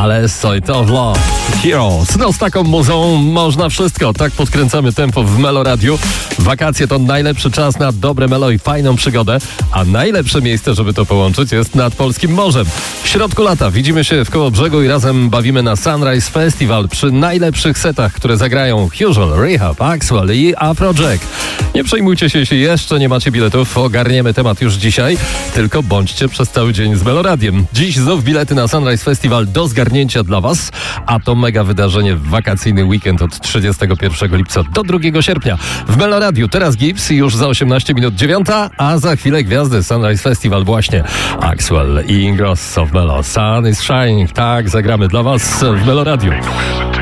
ale Sort of Love. Heroes. No z taką muzą można wszystko. Tak podkręcamy tempo w Meloradiu. Wakacje to najlepszy czas na dobre melo i fajną przygodę, a najlepsze miejsce, żeby to połączyć, jest nad polskim morzem. W środku lata widzimy się w Kołobrzegu i razem bawimy na Sunrise Festival przy najlepszych setach, które zagrają Usual, Rehab, Axwell i Afrojack. Nie przejmujcie się, jeśli jeszcze nie macie biletów. Ogarniemy temat już dzisiaj. Tylko bądźcie przez cały dzień z Meloradiem. Dziś znów bilety na Sunrise Festival do zgarnięcia dla Was, a to mega wydarzenie w wakacyjny weekend od 31 lipca do 2 sierpnia. W Meloradiu teraz Gibbs i już za 18 minut 9, a za chwilę gwiazdy Sunrise Festival właśnie. Axwell i Ingrosso w Melo. Sun is shining. Tak, zagramy dla Was w Meloradiu.